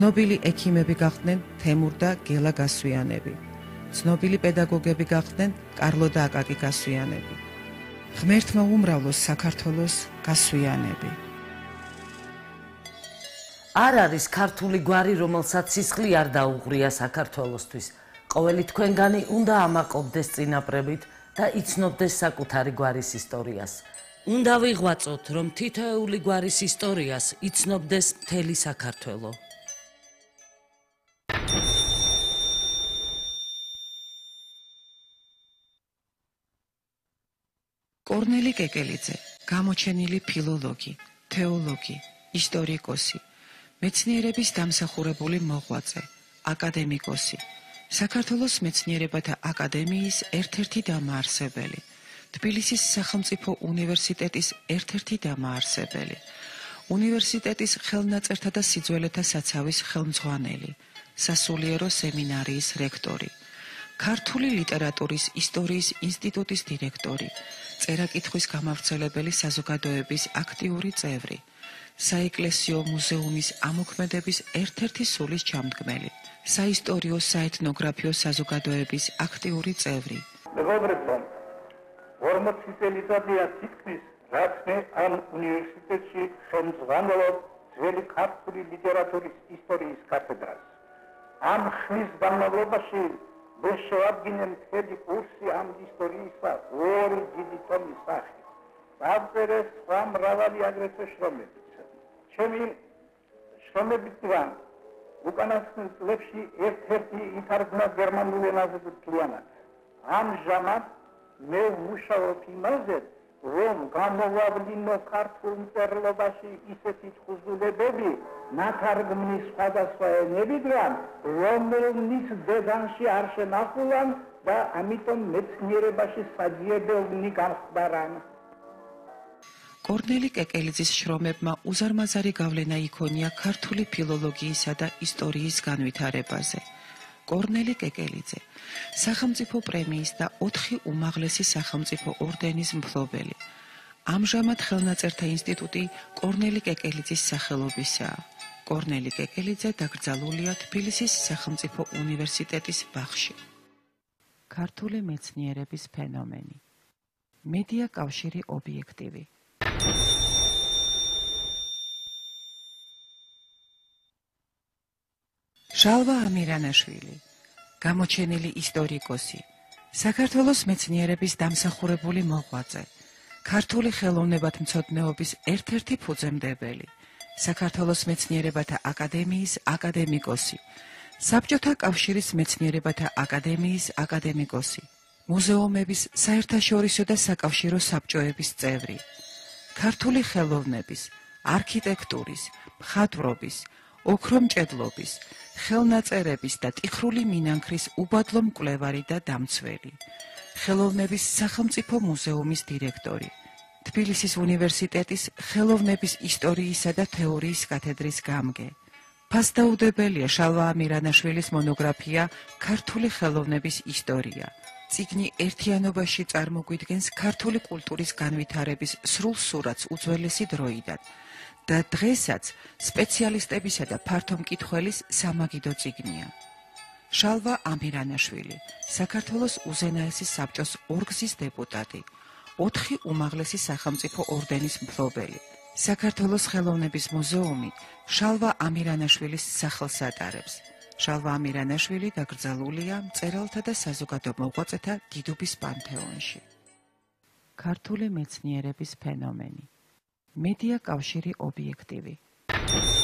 ცნობილი ექიმები გახდნენ თემურ და გელა გასვიანები. ცნობილი პედაგოგები გახდნენ კარლო და აკაკი გასვიანები. ღმერთმა უმრავლოს საქართველოს გასვიანები. არ არის ქართული გვარი, რომელსაც სისხლი არ დაუღრია საქართველოსთვის. ყოველი თქვენგანი უნდა ამაყობდეს წინაპრებით და იცნობდეს საკუთარი გვარის ისტორიას. უნდა ვიღვაწოთ, რომ თითოეული გვარის ისტორიას იცნობდეს მთელი საქართველო. კორნელი კეკელიძე, გამოჩენილი ფილოლოგი, თეოლოგი, ისტორიკოსი, მეცნიერების დამსახურებული მოღვაწე, აკადემიკოსი, საქართველოს მეცნიერებათა აკადემიის ერთ-ერთი დამაარსებელი, თბილისის სახელმწიფო უნივერსიტეტის ერთ-ერთი დამაარსებელი, უნივერსიტეტის ხელნაწერთა და სიძველეთა საცავის ხელმძღვანელი, სასულიერო სემინარიის რექტორი, ქართული ლიტერატურის ისტორიის ინსტიტუტის დირექტორი, წერა-კითხვის გამავრცელებელი საზოგადოების აქტიური წევრი, საეკლესიო მუზეუმის ამოქმედების ერთ-ერთი სულის ჩამდგმელი, საისტორიო საეთნოგრაფიო საზოგადოების აქტიური წევრი. მეგობრებო, 40 წელიწადია თითქმის, რაც მე ამ უნივერსიტეტში ხელმძღვანელობ ძველი ქართული ლიტერატურის ისტორიის კათედრას. ამ ხნის განმავლობაში მე შევადგინე მთელი კურსი ამ ისტორიისა ორი დიდი ტომის სახით. დავწერე სხვა მრავალი აგრეთვე შრომებიც. ჩემი შრომებიდან უკანასკნელ წლებში ერთ-ერთი ითარგმნა გერმანულ ენაზე მთლიანად. ამჟამად მე ვმუშაობ იმაზე, რომ გამოვავლინო ქართულ მწერლობაში ისეთი თხზულებები ნათარგმნის სხვადასხვა ენებიდან, რომელნიც დედანში არ შენახულან და ამიტომ მეცნიერებაში საძიებელნი გამხდარან. კორნელი კეკელიძის შრომებმა უზარმაზარი გავლენა იქონია ქართული ფილოლოგიისა და ისტორიის განვითარებაზე. კორნელი კეკელიძე, სახელმწიფო პრემიის და 4 უმაღლესი სახელმწიფო ორდენის მფლობელი. ამჟამად ხელნაწერთა ინსტიტუტი კორნელი კეკელიძის სახელობისაა. კორნელი კეკელიძე დაკრძალულია თბილისის სახელმწიფო უნივერსიტეტის ბაღში. ქართული მეცნიერების ფენომენი. მედია კავშირი ობიექტივი. შალვა ამირანაშვილი, გამოჩენილი ისტორიკოსი, საქართველოს მეცნიერების დამსახურებული მოღვაწე, ქართული ხელოვნებათმცოდნეობის ერთ-ერთი ფუძემდებელი, საქართველოს მეცნიერებათა აკადემიის აკადემიკოსი, საბჭოთა კავშირის მეცნიერებათა აკადემიის აკადემიკოსი, მუზეუმების საერთაშორისო და საკავშირო საბჭოების წევრი, ქართული ხელოვნების, არქიტექტურის, მხატვრობის, ოქრომჭედლობის, ხელნაწერების და ტიხრული მინანქრის უბადლო მკვლევარი და დამცველი, ხელოვნების სახელმწიფო მუზეუმის დირექტორი, თბილისის უნივერსიტეტის ხელოვნების ისტორიისა და თეორიის კათედრის გამგე. ფასდაუდებელია შალვა ამირანაშვილის მონოგრაფია „ქართული ხელოვნების ისტორია“. წიგნი ერთიანობაში წარმოგვიდგენს ქართული კულტურის განვითარების სრულ სურათს უძველესი დროიდან და დღესაც სპეციალისტებისა და ფართომკითხველის სამაგიდო წიგნია. შალვა ამირანაშვილი, საქართველოს უზენაესი საბჭოს ორგზის დეპუტატი, 4 უმაღლესი სახელმწიფო ორდენის მფლობელი. საქართველოს ხელოვნების მუზეუმი შალვა ამირანაშვილის სახელს ატარებს. შალვა ამირანაშვილი დაკრძალულია მწერალთა და საზოგადო მოღვაწეთა დიდუბის პანთეონში. ქართული მეცნიერების ფენომენი. მედია კავშირი ობიექტივი.